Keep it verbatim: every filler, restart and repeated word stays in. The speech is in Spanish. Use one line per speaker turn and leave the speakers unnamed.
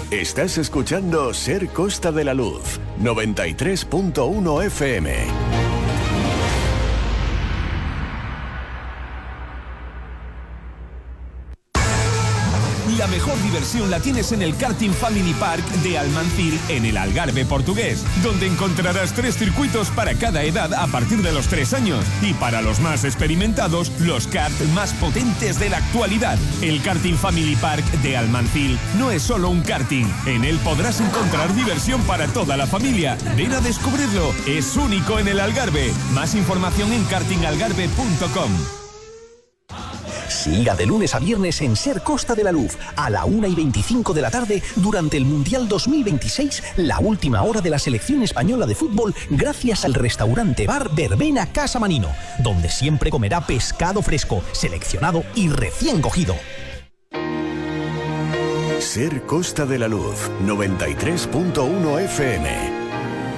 Estás escuchando Ser Costa de la Luz, noventa y tres punto uno F M.
La mejor diversión la tienes en el Karting Family Park de Almancil, en el Algarve portugués, donde encontrarás tres circuitos para cada edad a partir de los tres años y para los más experimentados, los karts más potentes de la actualidad. El Karting Family Park de Almancil no es solo un karting, en él podrás encontrar diversión para toda la familia. Ven a descubrirlo, es único en el Algarve. Más información en karting algarve punto com.
Siga de lunes a viernes en Ser Costa de la Luz, a la una y veinticinco de la tarde, durante el Mundial dos mil veintiséis, la última hora de la selección española de fútbol, gracias al restaurante bar Verbena Casa Manino, donde siempre comerá pescado fresco, seleccionado y recién cogido.
Ser Costa de la Luz, noventa y tres punto uno F M.